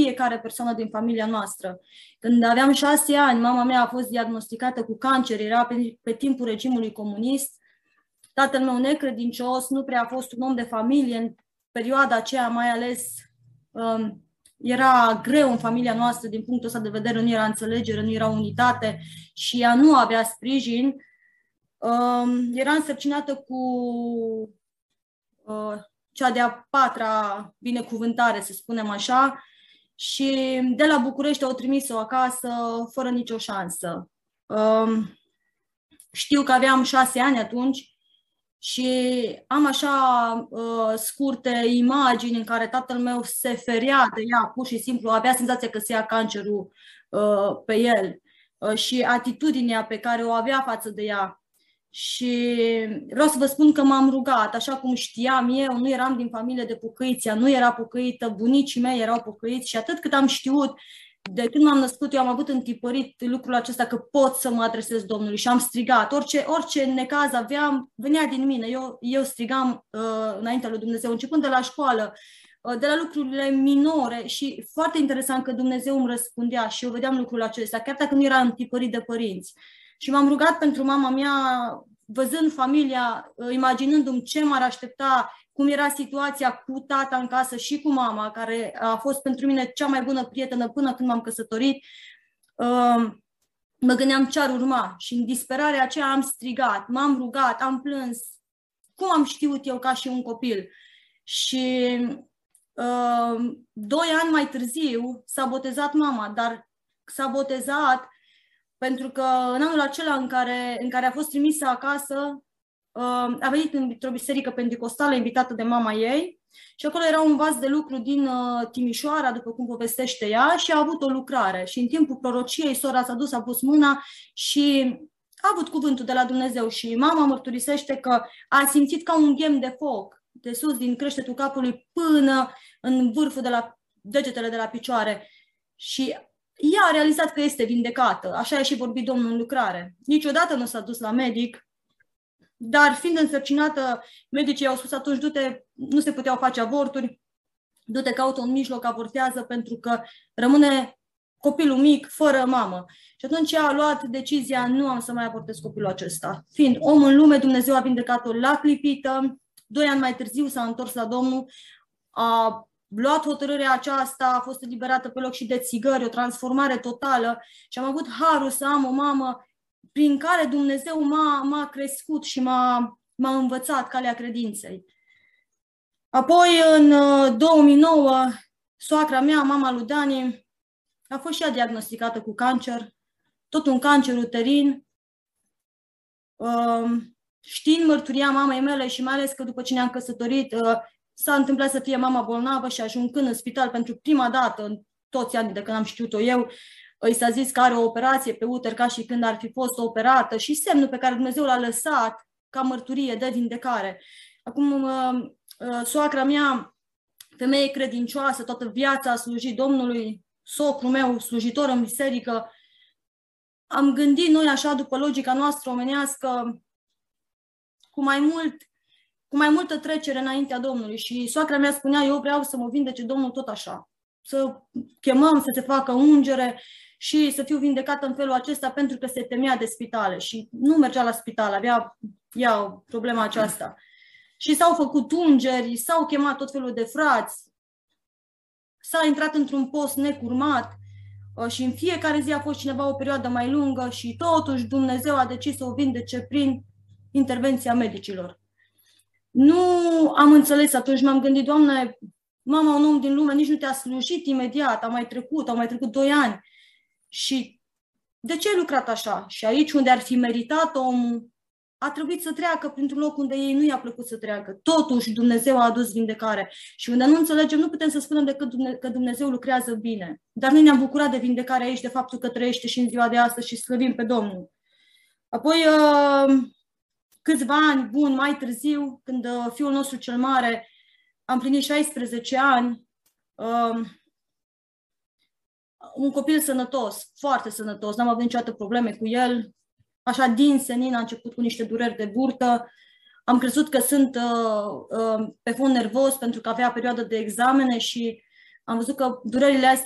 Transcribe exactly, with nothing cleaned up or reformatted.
fiecare persoană din familia noastră. Când aveam șase ani, mama mea a fost diagnosticată cu cancer, era pe, pe timpul regimului comunist. Tatăl meu necredincios, nu prea a fost un om de familie în perioada aceea, mai ales um, era greu în familia noastră din punctul ăsta de vedere, nu era înțelegere, nu era unitate și ea nu avea sprijin. Um, era însărcinată cu uh, cea de-a patra binecuvântare, să spunem așa, și de la București au trimis-o acasă fără nicio șansă. Um, știu că aveam șase ani atunci și am așa uh, scurte imagini în care tatăl meu se ferea de ea, pur și simplu avea senzația că se ia cancerul uh, pe el uh, și atitudinea pe care o avea față de ea. Și vreau să vă spun că m-am rugat, așa cum știam eu, nu eram din familie de pocăiți, ea nu era pocăită, bunicii mei erau pocăiți și atât cât am știut, de când m-am născut, eu am avut întipărit lucrul acesta că pot să mă adresez Domnului și am strigat. Orice, orice necaz aveam, venea din mine. Eu, eu strigam uh, înaintea lui Dumnezeu, începând de la școală, uh, de la lucrurile minore și foarte interesant că Dumnezeu îmi răspundea și eu vedeam lucrul acesta, chiar dacă nu era întipărit de părinți. Și m-am rugat pentru mama mea, văzând familia, imaginându-mi ce m-ar aștepta, cum era situația cu tata în casă și cu mama, care a fost pentru mine cea mai bună prietenă până când m-am căsătorit. Mă gândeam ce ar urma și în disperarea aceea am strigat, m-am rugat, am plâns, cum am știut eu ca și un copil. Și uh, doi ani mai târziu s-a botezat mama, dar s-a botezat pentru că în anul acela în care, în care a fost trimisă acasă, a venit într-o biserică pentecostală invitată de mama ei și acolo era un vas de lucru din Timișoara, după cum povestește ea, și a avut o lucrare. Și în timpul prorociei, sora s-a dus, a pus mâna și a avut cuvântul de la Dumnezeu și mama mărturisește că a simțit ca un ghem de foc, de sus, din creștetul capului până în vârful de la degetele de la picioare. Și ea a realizat că este vindecată, așa a și vorbit Domnul în lucrare. Niciodată nu s-a dus la medic, dar fiind însărcinată, medicii i-au spus atunci, du-te, nu se puteau face avorturi, du-te, caută un mijloc, avortează, pentru că rămâne copilul mic fără mamă. Și atunci ea a luat decizia, nu am să mai avortez copilul acesta. Fiind om în lume, Dumnezeu a vindecat-o la clipită, doi ani mai târziu s-a întors la Domnul, a luat hotărârea aceasta, a fost eliberată pe loc și de țigări, o transformare totală și am avut harul să am o mamă prin care Dumnezeu m-a, m-a crescut și m-a, m-a învățat calea credinței. Apoi, în două mii nouă, soacra mea, mama lui Dani, a fost și ea diagnosticată cu cancer, tot un cancer uterin. Știind mărturia mamei mele și mai ales că după ce ne-am căsătorit, s-a întâmplat să fie mama bolnavă și ajungând în spital pentru prima dată în toți anii de când am știut-o eu, îi s-a zis că are o operație pe uter ca și când ar fi fost operată și semnul pe care Dumnezeu l-a lăsat ca mărturie de vindecare. Acum, soacra mea, femeie credincioasă, toată viața a slujit Domnului, socrul meu, slujitor în biserică, am gândit noi așa, după logica noastră omenească, cu mai mult cu mai multă trecere înaintea Domnului și soacra mea spunea, eu vreau să mă vindece Domnul tot așa, să chemăm, să se facă ungere și să fiu vindecată în felul acesta pentru că se temea de spitale și nu mergea la spital, avea ea problema aceasta. Și s-au făcut ungeri, s-au chemat tot felul de frați, s-a intrat într-un post necurmat și în fiecare zi a fost cineva o perioadă mai lungă și totuși Dumnezeu a decis să o vindece prin intervenția medicilor. Nu am înțeles atunci, m-am gândit, Doamne, mama, un om din lume, nici nu te-a slujit imediat, a mai trecut, au mai trecut doi ani. Și de ce ai lucrat așa? Și aici unde ar fi meritat omul, a trebuit să treacă printr-un loc unde ei nu i-a plăcut să treacă. Totuși Dumnezeu a adus vindecare. Și unde nu înțelegem, nu putem să spunem decât că Dumnezeu lucrează bine. Dar noi ne-am bucurat de vindecare aici, de faptul că trăiește și în ziua de astăzi și slăvim pe Domnul. Apoi, câțiva ani buni mai târziu, când fiul nostru cel mare a împlinit șaisprezece ani, un copil sănătos, foarte sănătos, n-am avut niciodată probleme cu el, așa din senin a început cu niște dureri de burtă, am crezut că sunt uh, uh, pe fond nervos pentru că avea perioadă de examene și am văzut că durerile astea